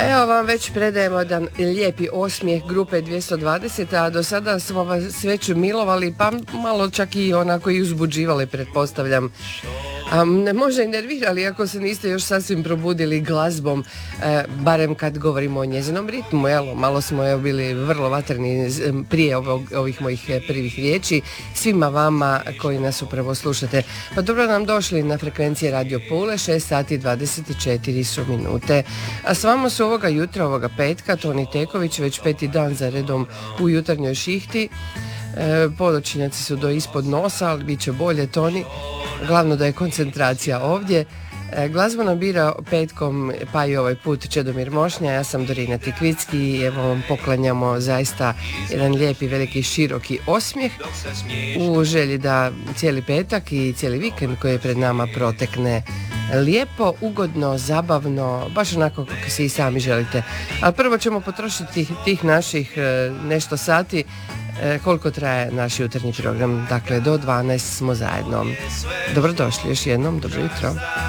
Evo vam već predajemo jedan lijepi osmijeh grupe 220, a do sada smo vas već milovali, pa malo čak i onako i uzbuđivali, pretpostavljam. Ne može i nervirali ako se niste još sasvim probudili glazbom, barem kad govorimo o njezinom ritmu. Malo smo bili vrlo vatreni prije ovih mojih prvih riječi. Svima vama koji nas upravo slušate, pa dobro nam došli na frekvencije Radio Pule, 6 sati 24 su minute. A s vama su ovoga jutra, ovoga petka, Toni Teković, već peti dan za redom u jutarnjoj šihti. Podočinjaci su do ispod nosa, ali bit će bolje, Toni. Glavno da je koncentracija ovdje. Glazbu nam bira petkom, pa i ovaj put Čedomir Mošnja, ja sam Dorina Tikvicki i evo vam poklanjamo zaista jedan lijepi, veliki, široki osmijeh u želji da cijeli petak i cijeli vikend koji je pred nama protekne lijepo, ugodno, zabavno, baš onako kako si i sami želite. Ali prvo ćemo potrošiti tih naših nešto sati koliko traje naš jutarnji program. Dakle, do 12 smo zajedno. Dobrodošli još jednom, dobro jutro.